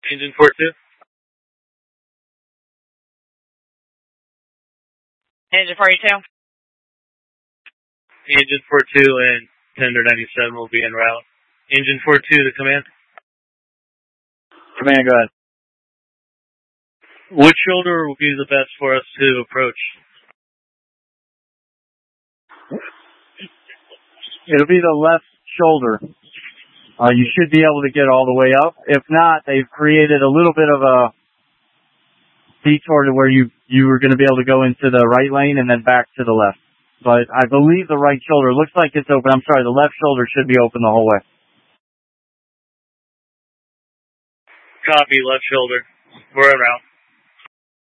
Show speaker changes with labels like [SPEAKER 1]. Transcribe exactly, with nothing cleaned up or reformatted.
[SPEAKER 1] Engine four two.
[SPEAKER 2] Engine forty-two.
[SPEAKER 1] Engine four two and Tender ninety-seven will be en route. Engine four two to command.
[SPEAKER 3] Command, go ahead.
[SPEAKER 1] Which shoulder will be the best for us to approach?
[SPEAKER 3] It'll be the left shoulder. Uh, you should be able to get all the way up. If not, they've created a little bit of a detour to where you, you were going to be able to go into the right lane and then back to the left. But I believe the right shoulder looks like it's open. I'm sorry, the left shoulder should be open the whole way.
[SPEAKER 1] Copy, left shoulder. We're en route.